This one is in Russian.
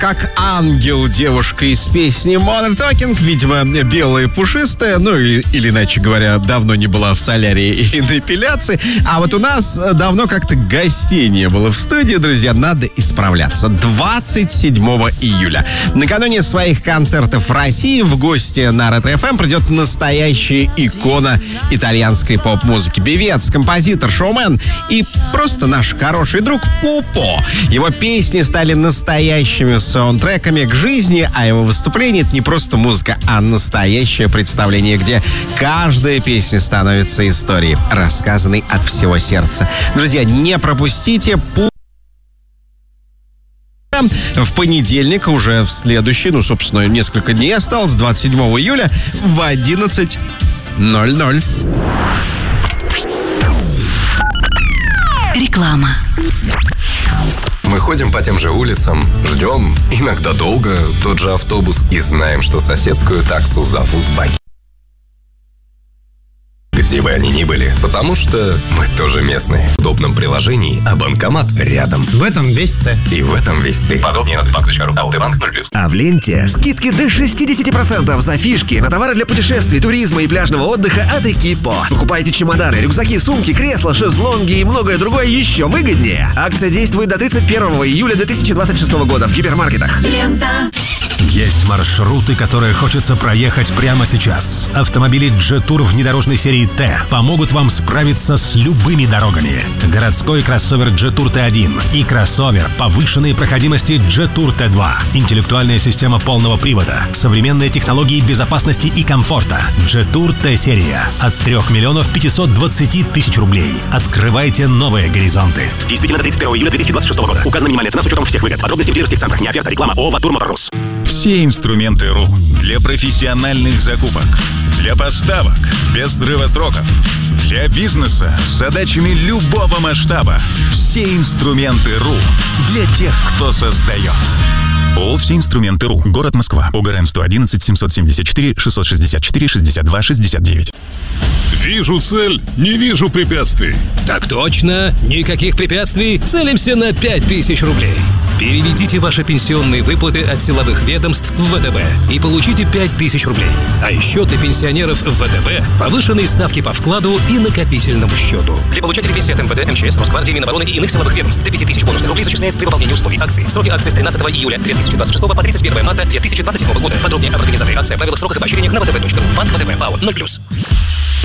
как ангел девушка из песни Modern Talking, видимо, белая и пушистая, ну или иначе говоря, давно не была в солярии и на эпиляции. А вот у нас давно как-то гостей не было в студии, друзья, надо исправляться. 27 июля. Накануне своих концертов в России в гости на Ретро-ФМ придет настоящая икона итальянской поп-музыки. Певец, композитор, шоумен и просто наш хороший друг Пупо. Его песни стали настоящими саундтреками к жизни, а его выступление — это не просто музыка, а настоящее представление, где каждая песня становится историей, рассказанной от всего сердца. Друзья, не пропустите в понедельник, уже в следующий, собственно, несколько дней осталось, 27 июля в 11:00. Реклама. Мы ходим по тем же улицам, ждем, иногда долго, тот же автобус и знаем, что соседскую таксу зовут Баги. Где бы они ни были, потому что мы тоже местные. В удобном приложении, а банкомат рядом. В этом весь ты. И в этом весь ты. Подробнее на tbank.ru. Алтыбанк 0+. А в ленте скидки до 60% за фишки на товары для путешествий, туризма и пляжного отдыха от Экипо. Покупайте чемоданы, рюкзаки, сумки, кресла, шезлонги и многое другое еще выгоднее. Акция действует до 31 июля 2026 года в гипермаркетах. Лента. Есть маршруты, которые хочется проехать прямо сейчас. Автомобили Jetour внедорожной серии Т помогут вам справиться с любыми дорогами. Городской кроссовер Jetour T1 и кроссовер повышенной проходимости Jetour T2. Интеллектуальная система полного привода, современные технологии безопасности и комфорта. Jetour T-серия от 3 520 000 рублей. Открывайте новые горизонты. Действительно до 31 июля 2026 года. Указана минимальная цена с учетом всех выгод. Подробности в дилерских центрах. Не оферта, реклама. ООО «Ватур Моторс». Все инструменты РУ для профессиональных закупок, для поставок без срыва сроков, для бизнеса с задачами любого масштаба. Все инструменты РУ для тех, кто создает. ООО «Все инструменты РУ». Город Москва. ОГРН 111 774 664 62 69. Вижу цель, не вижу препятствий. Так точно, никаких препятствий. Целимся на 5000 рублей. Переведите ваши пенсионные выплаты от силовых ведомств в ВТБ и получите 5000 рублей. А еще для пенсионеров в ВТБ повышенные ставки по вкладу и накопительному счету. Для получателей пенсии от МВД, МЧС, Росгвардии, Минобороны и иных силовых ведомств до 5000 бонусных рублей зачисляется при выполнении условий акции. Сроки акции с 13 июля 2026 по 31 марта 2027 года. Подробнее об организации акции, правилах, сроках и поощрениях на vtb.ru. Банк ВТБ ПАО 0+.